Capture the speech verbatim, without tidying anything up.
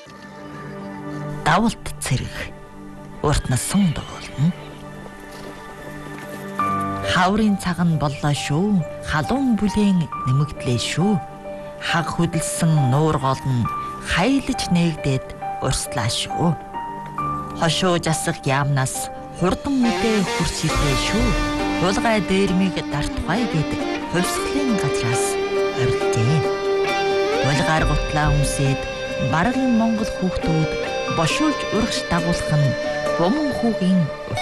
Давалт цэрэг урт насан дуулна. Хаврын цаг нь боллоо шүү. Халуун бүлээн нэмэгдлээ шүү. Хаг хөдөлсөн нуур гол нь хайлж нээгдээд урслаа шүү. Хошуу жасах яамнаас хурдан мэдээ хурц ирлээ шүү. Булгай дээрмиг дартгай гэдэг хувьсгалын газраас орилжээ. Булгаар гутлаа хүмсээд бараг Монгол хүүхдүүд бошуулж урагш дагуулах нь бомон хүүгийн